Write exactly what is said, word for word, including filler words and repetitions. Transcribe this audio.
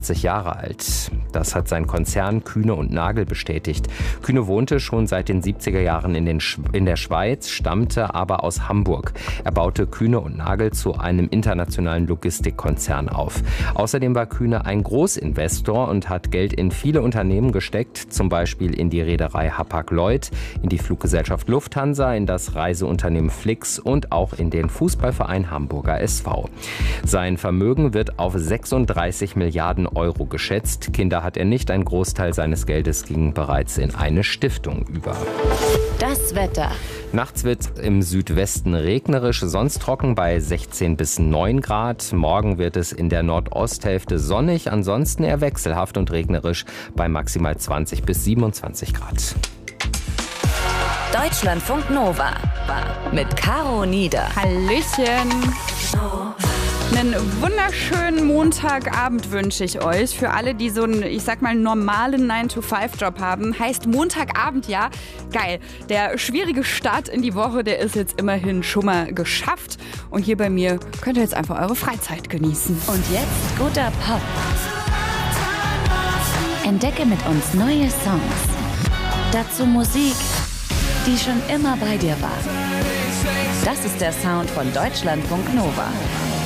achtzig Jahre alt. Das hat sein Konzern Kühne und Nagel bestätigt. Kühne wohnte schon seit den siebziger Jahren in, den Sch- in der Schweiz, stammte aber aus Hamburg. Er baute Kühne und Nagel zu einem internationalen Logistikkonzern auf. Außerdem war Kühne ein Großinvestor und hat Geld in viele Unternehmen gesteckt, zum Beispiel in die Reederei Hapag-Lloyd, in die Fluggesellschaft Lufthansa, in das Reiseunternehmen Flix und auch in den Fußballverein Hamburger S V. Sein Vermögen wird auf sechsunddreißig Milliarden Euro geschätzt. Kinder hat er nicht. Ein Großteil seines Geldes ging bereits in eine Stiftung über. Das Wetter. Nachts wird im Südwesten regnerisch, sonst trocken bei sechzehn bis neun Grad. Morgen wird es in der Nordosthälfte sonnig, ansonsten eher wechselhaft und regnerisch bei maximal zwanzig bis siebenundzwanzig Grad. Deutschlandfunk Nova mit Caro Nieder. Hallöchen. Einen wunderschönen Montagabend wünsche ich euch. Für alle, die so einen, ich sag mal, normalen nine to five Job haben, heißt Montagabend ja geil. Der schwierige Start in die Woche, der ist jetzt immerhin schon mal geschafft. Und hier bei mir könnt ihr jetzt einfach eure Freizeit genießen. Und jetzt guter Pop. Entdecke mit uns neue Songs. Dazu Musik, die schon immer bei dir war. Das ist der Sound von Deutschlandfunk Nova.